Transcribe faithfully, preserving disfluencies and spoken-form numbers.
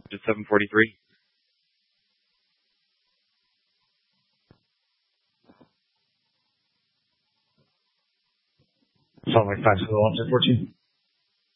Just seven forty-three. Sounds like five to the one to fourteen.